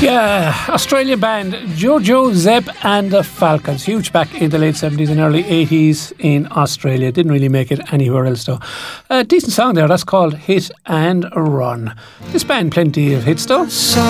Yeah, Australian band Jojo, Zeb and the Falcons. Huge back in the late 70s and early 80s in Australia. Didn't really make it anywhere else though. A decent song there, that's called Hit and Run. This band, plenty of hits though.